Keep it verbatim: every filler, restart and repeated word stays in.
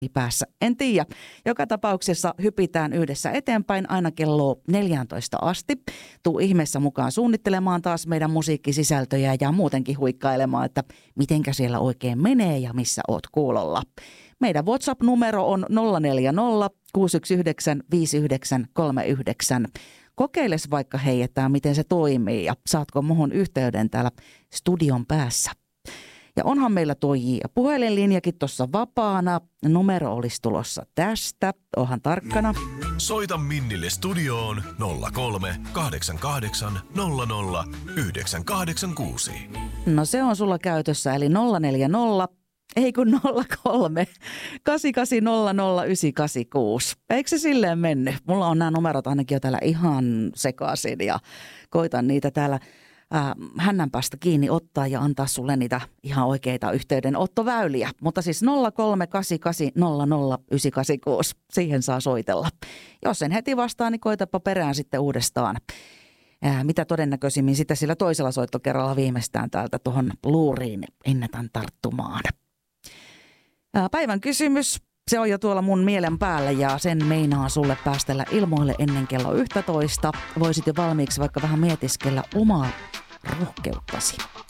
päässä. En tiedä. Joka tapauksessa hypitään yhdessä eteenpäin aina kello neljätoista asti. Tuu ihmeessä mukaan suunnittelemaan taas meidän musiikkisisältöjä ja muutenkin huikkailemaan, että mitenkä siellä oikein menee ja missä oot kuulolla. Meidän WhatsApp-numero on nolla neljä nolla kuusi yksi yhdeksän viisi yhdeksän kolme yhdeksän. Kokeiles vaikka hei, että miten se toimii ja saatko muhun yhteyden täällä studion päässä. Ja onhan meillä toi puhelinlinjakin tuossa vapaana. Numero olisi tulossa tästä. Ohan tarkkana. Soita Minnille studioon nolla kolme kahdeksan kahdeksan nolla nolla yhdeksän kahdeksan kuusi. No se on sulla käytössä, eli nolla neljä nolla, ei kun nolla kolme kahdeksan kahdeksan nolla nolla yhdeksän kahdeksan kuusi. Eikö se silleen mennyt? Mulla on nämä numerot ainakin jo täällä ihan sekaisin ja koitan niitä täällä Äh, hännänpäästä kiinni ottaa ja antaa sulle niitä ihan oikeita yhteydenottoväyliä. Mutta siis nolla kolme kahdeksan kahdeksan nolla nolla yhdeksän kahdeksan kuusi, siihen saa soitella. Jos en heti vastaa, niin koitapa perään sitten uudestaan. Äh, mitä todennäköisimmin sitten sillä toisella soittokerralla viimeistään täältä tuohon luuriin ennätän tarttumaan. Äh, päivän kysymys. Se on jo tuolla mun mielen päällä ja sen meinaa sulle päästellä ilmoille ennen kello yksitoista. Voisit jo valmiiksi vaikka vähän mietiskellä omaa rohkeuttasi.